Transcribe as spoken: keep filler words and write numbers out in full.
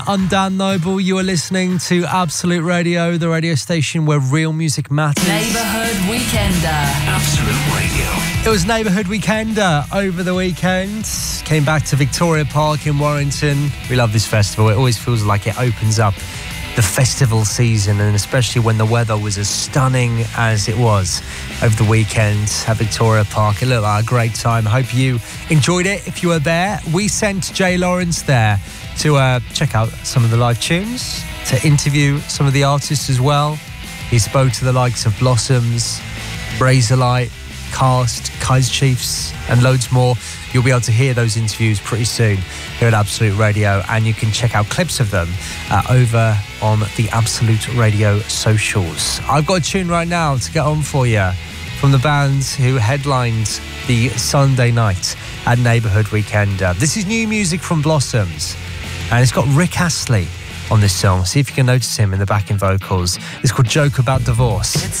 I'm Dan Noble. You are listening to Absolute Radio, the radio station where real music matters. Neighbourhood Weekender. Absolute Radio. It was Neighbourhood Weekender over the weekend. Came back to Victoria Park in Warrington. We love this festival. It always feels like it opens up the festival season, and especially when the weather was as stunning as it was over the weekend at Victoria Park. It looked like a great time. I hope you enjoyed it. If you were there, we sent Jay Lawrence there to uh, check out some of the live tunes, to interview some of the artists as well. He spoke to the likes of Blossoms, Razorlight, Cast, Kaiser Chiefs, and loads more. You'll be able to hear those interviews pretty soon here at Absolute Radio, and you can check out clips of them uh, over on the Absolute Radio socials. I've got a tune right now to get on for you from the band who headlined the Sunday night at Neighbourhood Weekender. This is new music from Blossoms, and it's got Rick Astley on this song. See if you can notice him in the backing vocals. It's called Joke About Divorce. It's